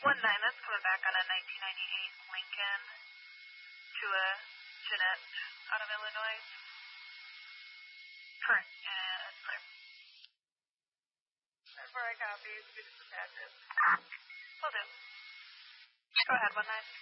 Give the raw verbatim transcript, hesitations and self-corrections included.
One nine, that's coming back on a nineteen ninety-eight Lincoln to a Jeanette out of Illinois. Current and clear. Before I copy, speak to the address. Will do. Go ahead, one nine.